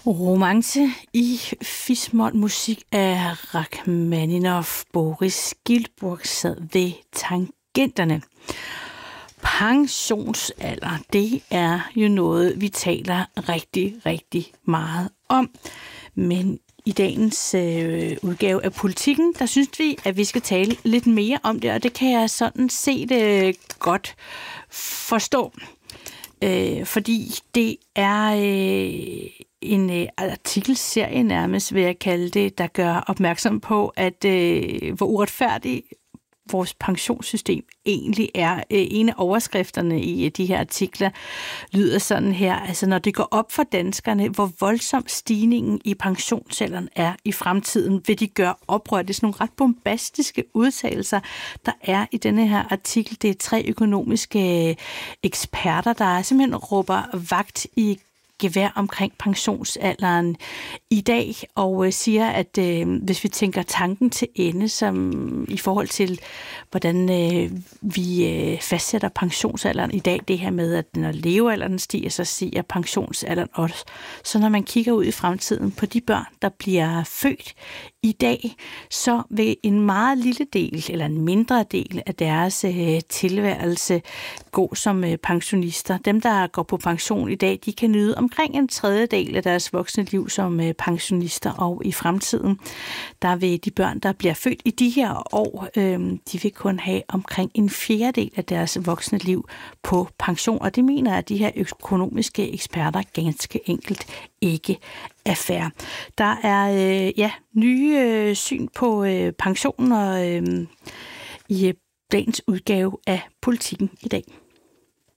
Romance i Fismol, musik af Rachmaninov. Boris Giltburg sad ved tangenterne. Pensionsalder, det er jo noget, vi taler rigtig, rigtig meget om. Men i dagens udgave af Politikken, der synes vi, at vi skal tale lidt mere om det, og det kan jeg sådan set godt forstå. Fordi det er en artikelserie nærmest, vil jeg kalde det, der gør opmærksom på, at hvor uretfærdigt vores pensionssystem egentlig er. En af overskrifterne i de her artikler lyder sådan her, altså når det går op for danskerne, hvor voldsom stigningen i pensionsalderen er i fremtiden, vil de gøre oprør. Det er sådan nogle ret bombastiske udtalelser, der er i denne her artikel. Det er 3 økonomiske eksperter, der simpelthen råber vagt i gevær omkring pensionsalderen i dag, og siger, at hvis vi tænker tanken til ende, som i forhold til, hvordan vi fastsætter pensionsalderen i dag, det her med, at når levealderen stiger, så stiger pensionsalderen også. Så når man kigger ud i fremtiden på de børn, der bliver født i dag, så vil en meget lille del, eller en mindre del af deres tilværelse gå som pensionister. Dem, der går på pension i dag, de kan nyde omkring en tredjedel af deres voksne liv som pensionister, og i fremtiden, der vil de børn, der bliver født i de her år, de vil kun have omkring en fjerdedel af deres voksne liv på pension, og det mener at de her økonomiske eksperter ganske enkelt ikke er fair. Der er nye syn på pensionen og i dagens udgave af Politikken i dag.